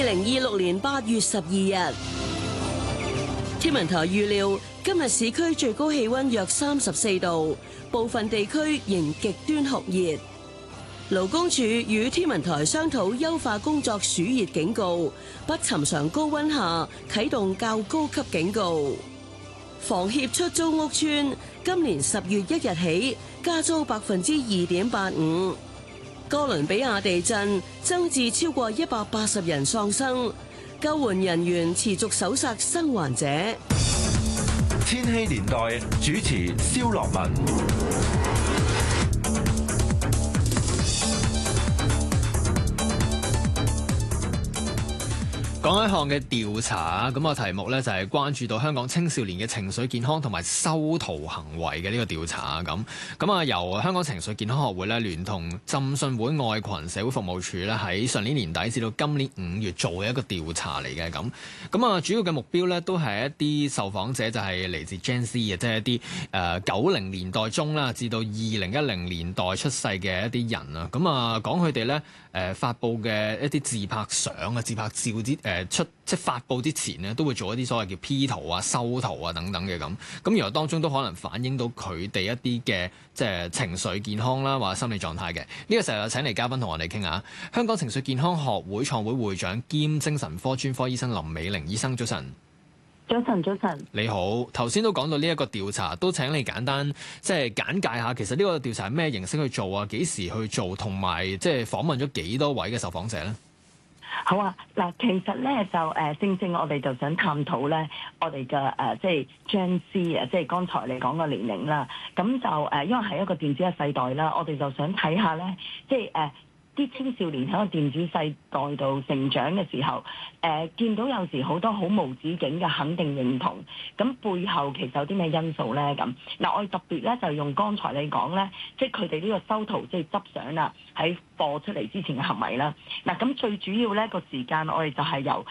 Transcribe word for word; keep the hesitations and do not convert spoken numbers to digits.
二零二六年八月十二日，天文台預料今日市區最高氣溫約三十四度，部分地區仍極端酷熱。勞工處與天文台商討優化工作暑熱警告，不尋常高溫下啟動較高級警告。房協出租屋邨今年十月一日起加租百分之二點八五。哥倫比亞地震增至超過一百八十人喪生，救援人員持續搜索生還者。 千禧年代主持蕭樂文。 講一項嘅調查，咁個題目呢就係關注到香港青少年嘅情緒健康同埋修圖行為嘅呢個調查咁。咁啊，由香港情緒健康學會呢聯同浸信會愛群社會服務處呢喺上年年底至到今年五月做嘅一個調查嚟嘅咁。咁啊，主要嘅目標呢都係一啲受訪者就係嚟自 Gen Z 嘅，即係一啲誒九零年代中啦，至到二零一零年代出世嘅一啲人啊。咁啊，講佢哋呢誒發布嘅一啲自拍相啊、自拍照之誒。出即係發佈之前呢，都會做一啲所謂叫 P 圖啊、修圖啊等等嘅咁。咁原來當中都可能反映到佢哋一啲嘅即係情緒健康啦，或者心理狀態嘅。呢、這個時候就請嚟嘉賓同我哋傾下。香港情緒健康學會創會會長兼精神科專科醫生林美玲醫生，早晨。 早晨，早晨。 你好，頭先都講到呢一個調查，都請你簡單即係簡介下，其實呢個調查係咩形式去做啊？幾時去做？同埋即係訪問咗幾多位嘅受訪者咧？ 好啊，嗱，其實咧就誒，正正我哋就想探討咧，我哋嘅誒，即係 Gen Z 啊，即係剛才你講嘅年齡啦。咁就誒，因為係一個電子嘅世代啦，我哋就想睇下咧，即係誒啲青少年喺個電子世代度成長嘅時候，誒、呃、見到有時好多好無止境嘅肯定認同，咁背後其實有啲咩因素咧？咁嗱，我哋特別咧就用剛才你講咧，即係佢哋呢個修圖即係執相啦，喺播出嚟之前嘅行為啦。嗱，咁最主要咧個時間，我哋就係由